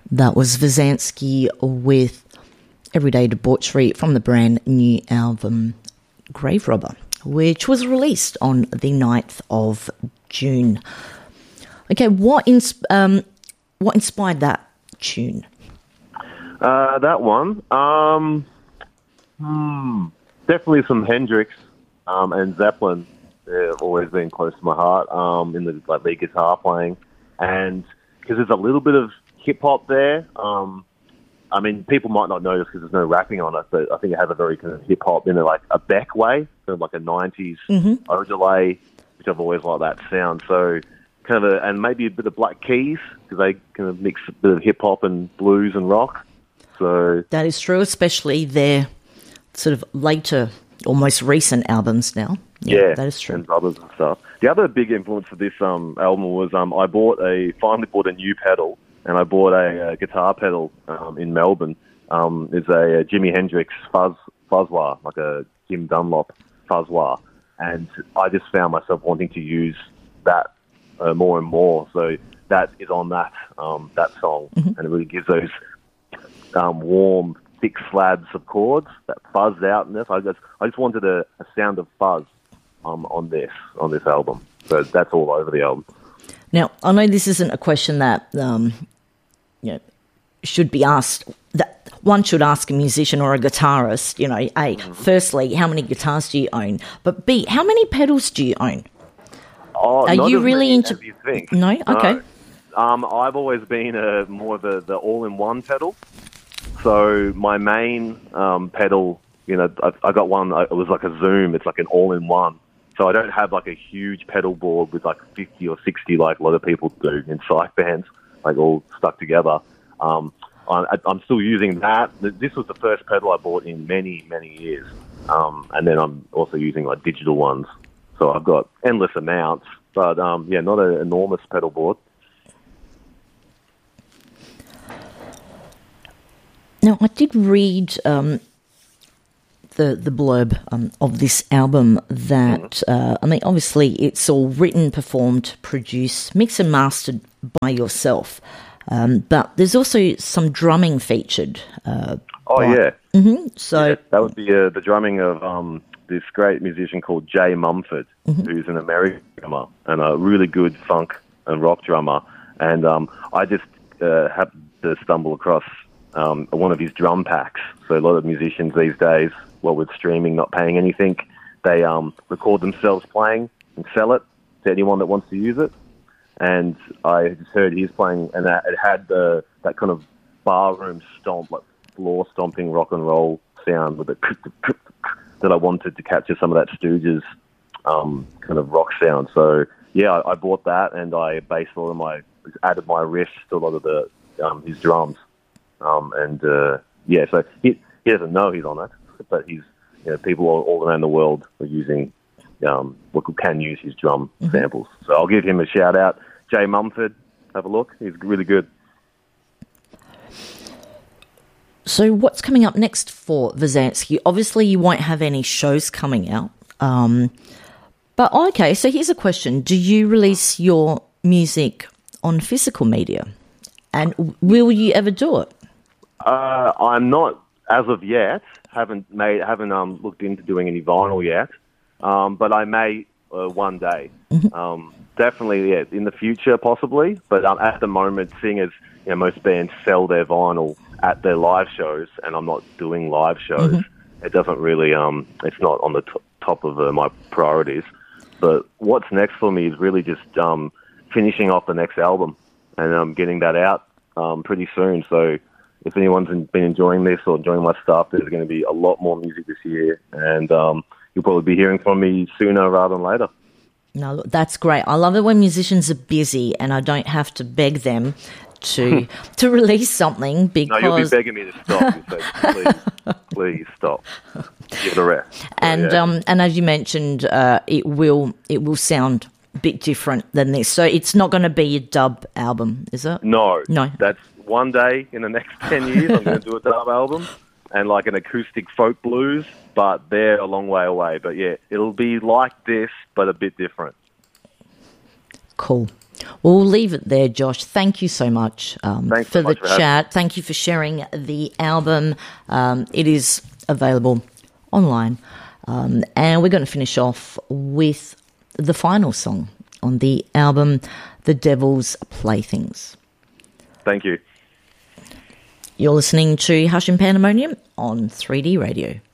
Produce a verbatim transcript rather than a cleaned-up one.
That was Vazansky with Everyday Debauchery from the brand new album Grave Robber, which was released on the ninth of June. Okay, what ins- um, what inspired that tune? Uh, that one, um, hmm, definitely some Hendrix um, and Zeppelin. They've always been close to my heart um, in the like lead guitar playing, and because there's a little bit of hip hop there. Um, I mean, people might not notice because there's no rapping on it, but I think it has a very kind of hip hop in a, like a Beck way, kind of like a nineties Mm-hmm. overlay, which I've always liked that sound. So kind of, a, and maybe a bit of Black Keys because they kind of mix a bit of hip hop and blues and rock. So that is true, especially their sort of later, almost recent albums now. Yeah, yeah, that is true. And Brothers and stuff. The other big influence for this um, album was um, I bought a finally bought a new pedal, and I bought a, a guitar pedal um, in Melbourne. Um, it's a, a Jimi Hendrix fuzz fuzzwah, like a Jim Dunlop fuzzwah, and I just found myself wanting to use that uh, more and more. So that is on that um, that song, mm-hmm. and it really gives those um, warm, thick slabs of chords that fuzz out in this. I just I just wanted a, a sound of fuzz. Um, on this on this album, so that's all over the album. Now, I know this isn't a question that um, you know should be asked. That one should ask a musician or a guitarist. You know, A, mm-hmm. firstly, how many guitars do you own? But B, how many pedals do you own? Oh, are not you as really many into? As you think. No, okay. No. Um, I've always been a more of the, the all-in-one pedal. So my main um, pedal, you know, I, I got one. It was like a Zoom. It's like an all-in-one. So I don't have like a huge pedal board with like fifty or sixty like a lot of people do in side bands, like all stuck together. Um, I, I'm still using that. This was the first pedal I bought in many, many years. Um, and then I'm also using like digital ones. So I've got endless amounts, but um, yeah, not an enormous pedal board. Now, I did read um, the the blurb um, of this album that, uh, I mean, obviously it's all written, performed, produced, mixed and mastered by yourself. Um, but there's also some drumming featured. Uh, oh, by, yeah. Mm-hmm, so yeah, that would be uh, the drumming of um, this great musician called Jay Mumford, mm-hmm. who's an American drummer and a really good funk and rock drummer. And um, I just uh, happened to stumble across um, one of his drum packs. So a lot of musicians these days, well, with streaming, not paying anything, they um, record themselves playing and sell it to anyone that wants to use it. And I just heard he's playing, and that, it had the that kind of barroom stomp, like floor stomping rock and roll sound with it that I wanted to capture some of that Stooges um, kind of rock sound. So yeah, I, I bought that, and I based all of my added my riffs to a lot of the um, his drums, um, and uh, yeah, so he he doesn't know he's on it, but he's you know people all, all around the world are using. Um, what can use his drum mm-hmm. samples. So I'll give him a shout out. Jay Mumford, have a look. He's really good. So what's coming up next for Vazansky? Obviously you won't have any shows coming out. Um, but okay, so here's a question. Do you release your music on physical media? And will you ever do it? Uh, I'm not, as of yet, haven't made, haven't um, looked into doing any vinyl yet. Um, but I may uh, one day. Mm-hmm. Um, definitely, yeah, in the future, possibly. But um, at the moment, seeing as you know, most bands sell their vinyl at their live shows, and I'm not doing live shows, mm-hmm. it doesn't really, um, it's not on the t- top of uh, my priorities. But what's next for me is really just um, finishing off the next album and um, getting that out um, pretty soon. So if anyone's been enjoying this or enjoying my stuff, there's going to be a lot more music this year. And um, you'll probably be hearing from me sooner rather than later. No, look, that's great. I love it when musicians are busy and I don't have to beg them to to release something because... No, you'll be begging me to stop. And say, please, please stop. Give it a rest. And yeah. um, and as you mentioned, uh, it will it will sound a bit different than this. So it's not going to be a dub album, is it? No. No. That's one day in the next ten years I'm going to do a dub album. And like an acoustic folk blues, but they're a long way away. But yeah, it'll be like this, but a bit different. Cool. We'll leave it there, Josh. Thank you so much um, Thanks for so much the for chat. Thank you for sharing the album. Um, it is available online. Um, and we're going to finish off with the final song on the album, The Devil's Playthings. Thank you. You're listening to Hush and Pandemonium on three D Radio.